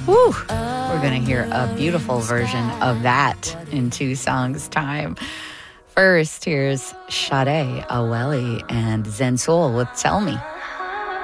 Whew. We're going to hear a beautiful version of that in 2 songs' time. First, here's Sade Aweli and Zen Soul with Tell Me.